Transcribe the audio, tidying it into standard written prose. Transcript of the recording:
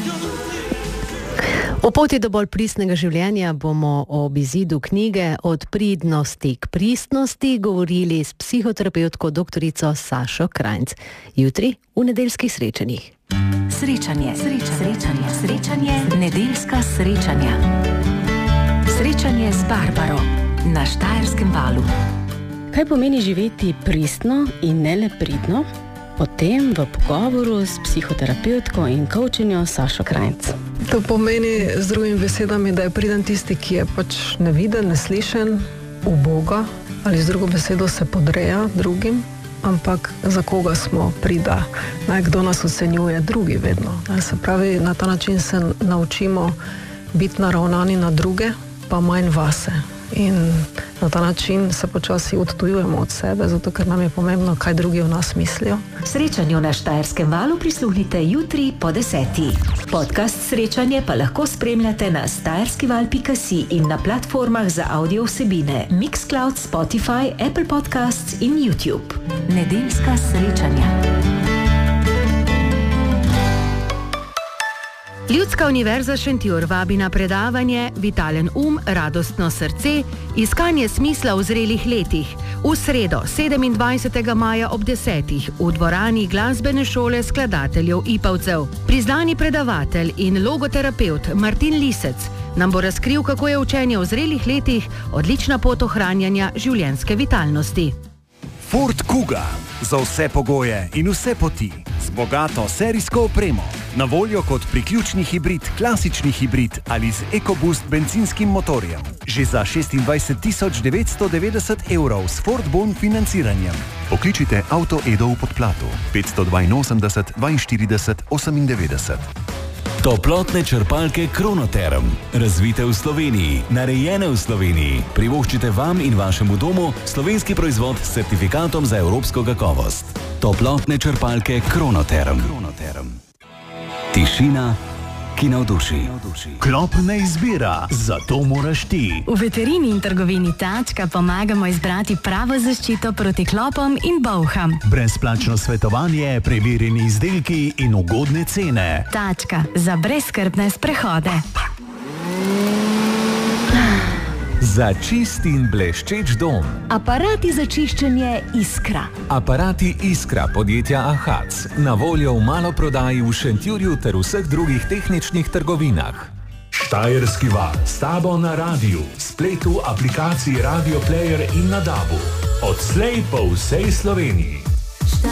O poti do bolj pristnega življenja bomo ob izidu knjige Od pridnosti k pristnosti govorili s psihoterapevtko doktorico Sašo Krajnc. Jutri v nedeljskih srečanjih. Srečanje. Nedeljska srečanja. Srečanje z Barbaro na Štajerskem valu. Kaj pomeni živeti pristno in ne le pridno? O tem v pogovoru s psihoterapevtko in coachinjo Sašo Krajnc. To pomeni z drugimi besedami, da je priden tisti, ki je pač neviden, neslišen, uboga, ali z drugo besedo se podreja drugim, ampak za koga smo prida, kdo nas ocenjuje, drugi vedno. Se pravi, na ta način se naučimo biti naravnani na druge, pa manj vase. In na ta način se počasi odtujujemo od sebe, zato ker nam je pomembno, kaj drugi o nas mislijo. Srečanju na Štajerskem valu prisluhnite jutri po 10. Podcast Srečanje pa lahko spremljate na stajerskival.si in na platformah za audio vsebine Mixcloud, Spotify, Apple Podcasts in YouTube. Nedeljska srečanja. Ljudska univerza Šentjur vabi na predavanje Vitalen radostno srce, iskanje smisla v zrelih letih. V sredo, 27. maja ob 10. v dvorani glasbene šole skladateljev Ipavcev. Priznani predavatelj in logoterapevt Martin Lisec nam bo razkril, kako je učenje v zrelih letih odlična pot ohranjanja življenjske vitalnosti. Ford Kuga. Za vse pogoje in vse poti. Z bogato serijsko opremo. Na voljo kot priključni hibrid, klasični hibrid ali z EcoBoost benzinskim motorjem. Že za 26.990 € s Ford Bon financiranjem. Pokličite Auto Edo v Podplatu 582 42 98. Toplotne črpalke Kronoterm. Razvite v Sloveniji, narejene v Sloveniji. Privoščite vam in vašemu domu slovenski proizvod s certifikatom za evropsko kakovost. Toplotne črpalke Kronoterm. Tišina, ki navduši. Klop ne izbira, zato moraš ti. V veterini in trgovini Tačka pomagamo izbrati pravo zaščito proti klopom in bolham. Brezplačno svetovanje, preverjeni izdelki in ugodne cene. Tačka za brezskrbne sprehode. Za čist in bleščeč dom. Aparati za čiščenje Iskra. Aparati Iskra podjetja Ahac. Na voljo v maloprodaji v Šentjurju ter vseh drugih tehničnih trgovinah. Štajerski val. S tabo na radiju, spletu, aplikaciji Radio Player in na DAB-u. Odslej po vsej Sloveniji.